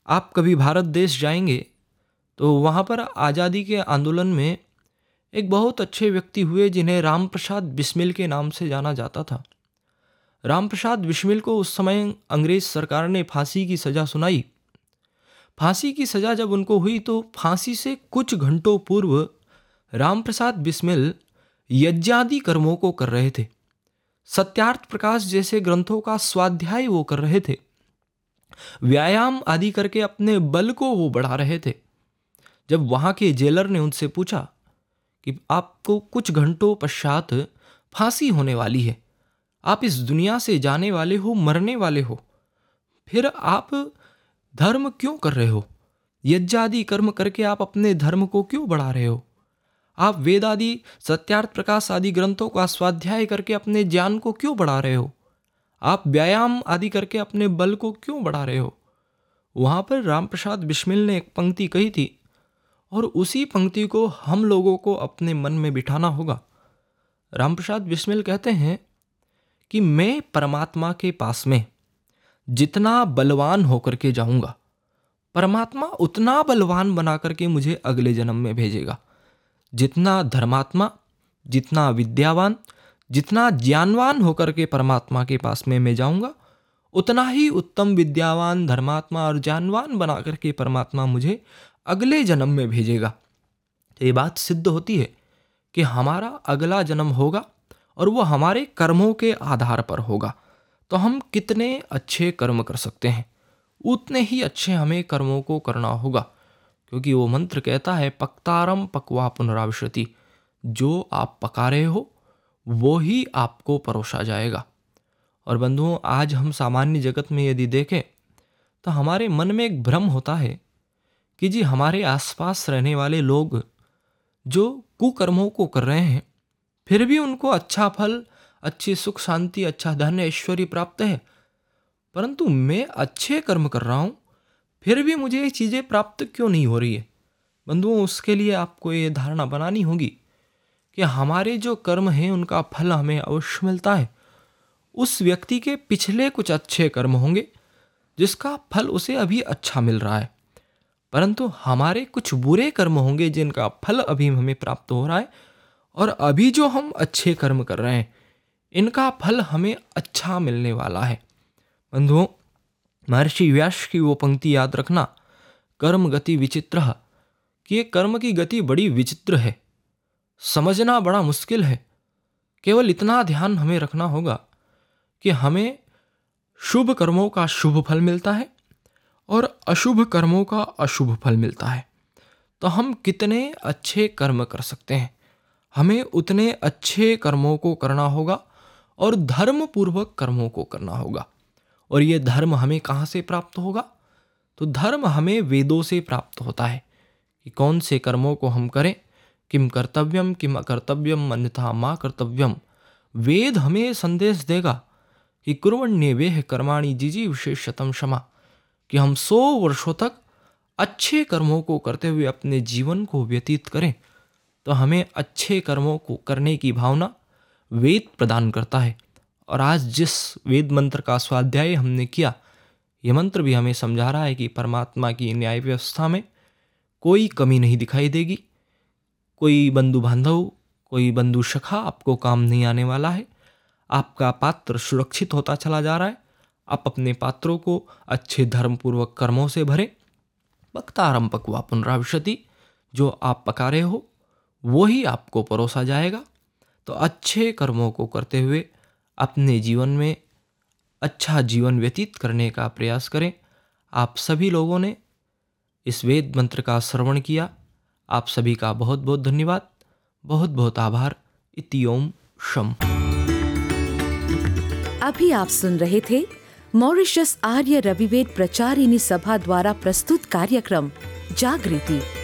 आप कभी भारत देश जाएंगे तो वहाँ पर आज़ादी के आंदोलन में एक बहुत अच्छे व्यक्ति हुए जिन्हें राम प्रसाद बिस्मिल के नाम से जाना जाता था। राम प्रसाद बिस्मिल को उस समय अंग्रेज सरकार ने फांसी की सज़ा सुनाई। फांसी की सज़ा जब उनको हुई तो फांसी से कुछ घंटों पूर्व राम प्रसाद बिस्मिल यज्ञादि कर्मों को कर रहे थे। सत्यार्थ प्रकाश जैसे ग्रंथों का स्वाध्याय वो कर रहे थे। व्यायाम आदि करके अपने बल को वो बढ़ा रहे थे। जब वहाँ के जेलर ने उनसे पूछा कि आपको कुछ घंटों पश्चात फांसी होने वाली है, आप इस दुनिया से जाने वाले हो, मरने वाले हो, फिर आप धर्म क्यों कर रहे हो? यज्ञादि कर्म करके आप अपने धर्म को क्यों बढ़ा रहे हो? आप वेद आदि सत्यार्थ प्रकाश आदि ग्रंथों का स्वाध्याय करके अपने ज्ञान को क्यों बढ़ा रहे हो? आप व्यायाम आदि करके अपने बल को क्यों बढ़ा रहे हो? वहाँ पर राम प्रसाद बिस्मिल ने एक पंक्ति कही थी और उसी पंक्ति को हम लोगों को अपने मन में बिठाना होगा। राम प्रसाद बिस्मिल कहते हैं कि मैं परमात्मा के पास में जितना बलवान होकर के जाऊंगा, परमात्मा उतना बलवान बना करके मुझे अगले जन्म में भेजेगा। जितना धर्मात्मा, जितना विद्यावान, जितना ज्ञानवान होकर के परमात्मा के पास में मैं जाऊंगा, उतना ही उत्तम विद्यावान, धर्मात्मा और ज्ञानवान बना करके परमात्मा मुझे अगले जन्म में भेजेगा। तो ये बात सिद्ध होती है कि हमारा अगला जन्म होगा और वो हमारे कर्मों के आधार पर होगा। तो हम कितने अच्छे कर्म कर सकते हैं, उतने ही अच्छे हमें कर्मों को करना होगा, क्योंकि वो मंत्र कहता है पक्तारम पक्वा पुनराविशति, जो आप पका रहे हो वो ही आपको परोसा जाएगा। और बंधुओं, आज हम सामान्य जगत में यदि देखें तो हमारे मन में एक भ्रम होता है कि जी हमारे आसपास रहने वाले लोग जो कुकर्मों को कर रहे हैं फिर भी उनको अच्छा फल, अच्छी सुख शांति, अच्छा धन ऐश्वर्य प्राप्त है, परंतु मैं अच्छे कर्म कर रहा हूँ फिर भी मुझे ये चीज़ें प्राप्त क्यों नहीं हो रही है। बंधुओं, उसके लिए आपको ये धारणा बनानी होगी कि हमारे जो कर्म हैं उनका फल हमें अवश्य मिलता है। उस व्यक्ति के पिछले कुछ अच्छे कर्म होंगे जिसका फल उसे अभी अच्छा मिल रहा है, परंतु हमारे कुछ बुरे कर्म होंगे जिनका फल अभी हमें प्राप्त हो रहा है, और अभी जो हम अच्छे कर्म कर रहे हैं इनका फल हमें अच्छा मिलने वाला है। बंधुओं, महर्षि व्यास की वो पंक्ति याद रखना, कर्म गति विचित्र, कि ये कर्म की गति बड़ी विचित्र है, समझना बड़ा मुश्किल है। केवल इतना ध्यान हमें रखना होगा कि हमें शुभ कर्मों का शुभ फल मिलता है और अशुभ कर्मों का अशुभ फल मिलता है। तो हम कितने अच्छे कर्म कर सकते हैं, हमें उतने अच्छे कर्मों को करना होगा और धर्म पूर्वक कर्मों को करना होगा। और ये धर्म हमें कहाँ से प्राप्त होगा? तो धर्म हमें वेदों से प्राप्त होता है कि कौन से कर्मों को हम करें, किम कर्तव्यम किम अकर्तव्यम अन्यथा मा कर्तव्यम। वेद हमें संदेश देगा कि कुर्वण्येवेह कर्माणि जिजी विशेषतम क्षमा, कि हम 100 वर्षों तक अच्छे कर्मों को करते हुए अपने जीवन को व्यतीत करें। तो हमें अच्छे कर्मों को करने की भावना वेद प्रदान करता है। और आज जिस वेद मंत्र का स्वाध्याय हमने किया, ये मंत्र भी हमें समझा रहा है कि परमात्मा की न्याय व्यवस्था में कोई कमी नहीं दिखाई देगी। कोई बंधु बांधव, कोई बंधु सखा आपको काम नहीं आने वाला है। आपका पात्र सुरक्षित होता चला जा रहा है। आप अपने पात्रों को अच्छे धर्मपूर्वक कर्मों से भरें। पक्तारम पक्वा पुनराविशति, जो आप पका रहे हो वो ही आपको परोसा जाएगा। तो अच्छे कर्मों को करते हुए अपने जीवन में अच्छा जीवन व्यतीत करने का प्रयास करें। आप सभी लोगों ने इस वेद मंत्र का श्रवण किया, आप सभी का बहुत बहुत धन्यवाद, बहुत बहुत आभार। इति ओम शम। अभी आप सुन रहे थे मॉरिशस आर्य रविवेद प्रचारिणी सभा द्वारा प्रस्तुत कार्यक्रम जागृति।